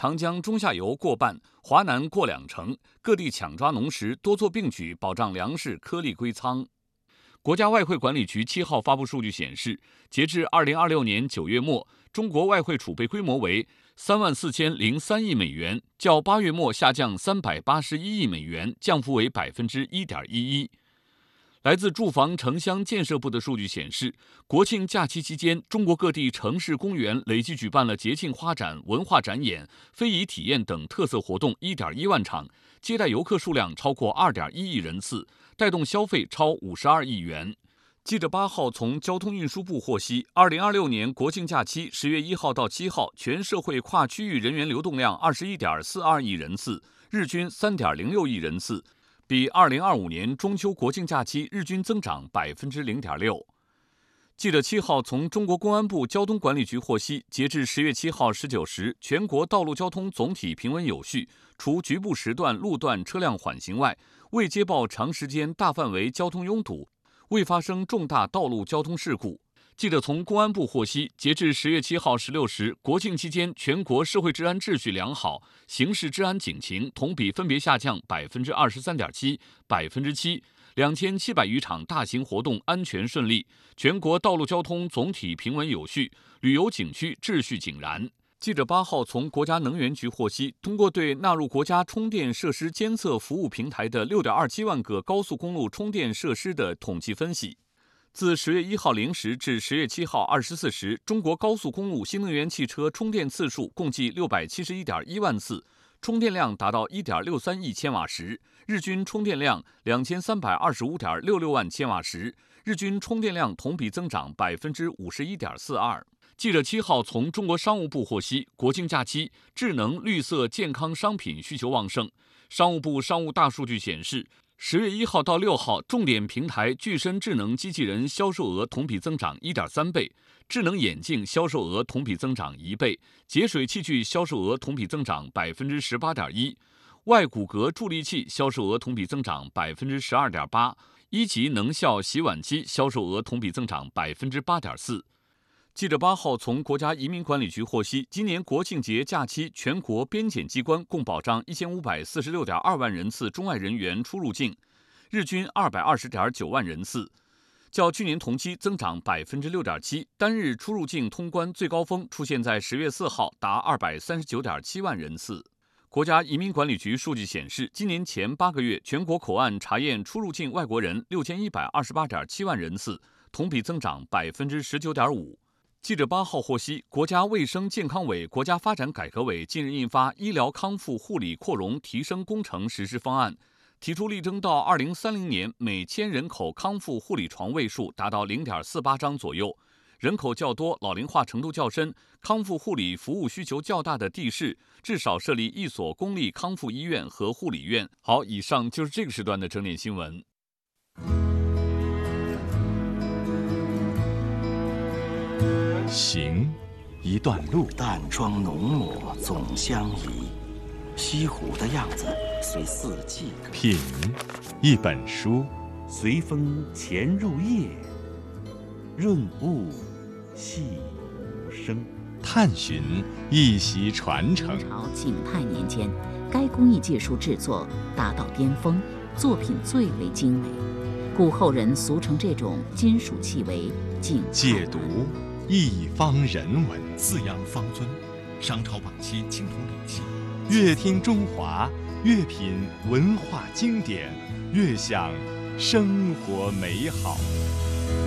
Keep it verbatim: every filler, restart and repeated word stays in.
长江中下游过半，华南过两成，各地抢抓农时，多做并举，保障粮食颗粒归仓。国家外汇管理局七号发布数据显示，截至二零二六年九月末，中国外汇储备规模为三万四千零三亿美元，较八月末下降三百八十一亿美元，降幅为百分之一点一一。来自住房城乡建设部的数据显示，国庆假期期间，中国各地城市公园累计举办了节庆花展、文化展演、非遗体验等特色活动一点一万场，接待游客数量超过二点一亿人次，带动消费超五十二亿元。记者八号从交通运输部获悉，二零二六年国庆假期十月一号到七号，全社会跨区域人员流动量二十一点四二亿人次，日均三点零六亿人次。比二零二五年中秋国庆假期日均增长百分之零点六。记者七号从中国公安部交通管理局获悉，截至十月七号十九时，全国道路交通总体平稳有序，除局部时段路段车辆缓行外，未接报长时间大范围交通拥堵，未发生重大道路交通事故。记者从公安部获悉，截至十月七号十六时，国庆期间全国社会治安秩序良好，刑事治安警情同比分别下降百分之二十三点七、百分之七，两千七百余场大型活动安全顺利，全国道路交通总体平稳有序，旅游景区秩序井然。记者八号从国家能源局获悉，通过对纳入国家充电设施监测服务平台的六点二七万个高速公路充电设施的统计分析，自十月一号零时至十月七号二十四时，中国高速公路新能源汽车充电次数共计六百七十一点一万次，充电量达到一点六三亿千瓦时，日均充电量两千三百二十五点六六万千瓦时，日均充电量同比增长百分之五十一点四二。记者七号从中国商务部获悉，国庆假期智能绿色健康商品需求旺盛。商务部商务大数据显示，十月一号到六号，重点平台具身智能机器人销售额同比增长一点三倍，智能眼镜销售额同比增长一倍，节水器具销售额同比增长百分之十八点一，外骨骼助力器销售额同比增长百分之十二点八，一级能效洗碗机销售额同比增长百分之八点四。记者八号从国家移民管理局获悉，今年国庆节假期，全国边检机关共保障一千五百四十六点二万人次中外人员出入境，日均二百二十点九万人次，较去年同期增长百分之六点七。单日出入境通关最高峰出现在十月四号，达二百三十九点七万人次。国家移民管理局数据显示，今年前八个月，全国口岸查验出入境外国人六千一百二十八点七万人次，同比增长百分之十九点五。记者八号获悉，国家卫生健康委、国家发展改革委近日印发《医疗康复护理扩容提升工程实施方案》，提出力争到二零三零年每千人口康复护理床位数达到零点四八张左右。人口较多、老龄化程度较深、康复护理服务需求较大的地市，至少设立一所公立康复医院和护理院。好，以上就是这个时段的整点新闻。 行一段路， 淡妆浓抹总相宜，西湖的样子随四季歌。 品一本书， 随风潜入夜，润物细无声。 探寻一席传承。 明朝景泰年间，该工艺技术制作达到巅峰，作品最为精美，故后人俗称这种金属器为景泰。 解读一方人文， 饲养方尊，商朝晚期青铜礼器。 越听中华，越品文化经典，越享生活美好。